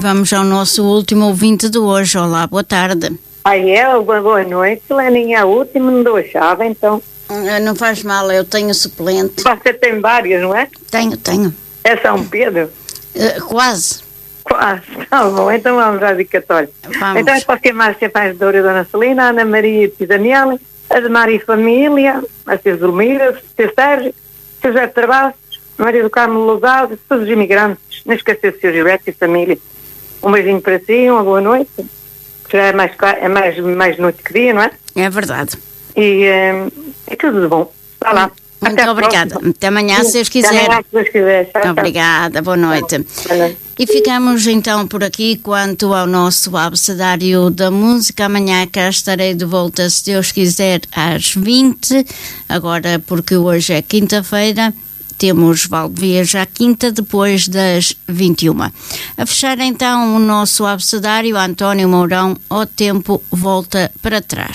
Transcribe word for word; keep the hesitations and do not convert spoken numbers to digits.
vamos ao nosso último ouvinte de hoje. Olá, boa tarde. Aí é, boa noite. Leninha, a última não dou a chave, então. Não faz mal, eu tenho suplente. Você tem várias, não é? Tenho, tenho. É São Pedro? Uh, quase. Quase, tá bom, então vamos à dedicatória. Vamos. Então é para a Márcia Paz de Doura e Dona Celina, a Ana Maria e Daniela, a de Maria e Família, a Cia Zulmira, a Cia Sérgio, a José Travassos, a Maria do Carmo Lousado, todos os imigrantes, não esquecer o senhor Gilberto e família. Um beijinho para si, uma boa noite. Já é mais, é mais, mais noite que dia, não é? É verdade. E é, é tudo de bom. Vá lá. Muito Até obrigada. próxima. Até amanhã, se Deus quiser. Até amanhã, se Deus quiser. Tchau, tchau. Obrigada, boa noite. Boa noite. E ficamos então por aqui quanto ao nosso abecedário da música. Amanhã cá estarei de volta, se Deus quiser, às vinte. Agora, porque hoje é quinta-feira, temos Valdevia já quinta, depois das vinte e uma. A fechar então o nosso abecedário, António Mourão, O Tempo Volta para Trás.